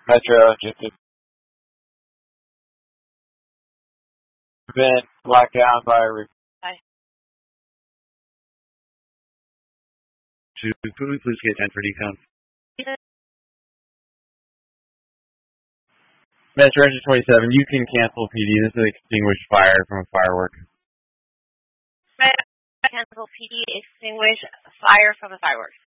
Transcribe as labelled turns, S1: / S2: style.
S1: Metro, just to prevent blackout by
S2: Hi.
S3: Could we please get 10 for decon?
S1: Metro Engine 27, you can cancel PD. This is extinguish fire from a firework.
S2: Cancel PD, extinguish fire from a firework.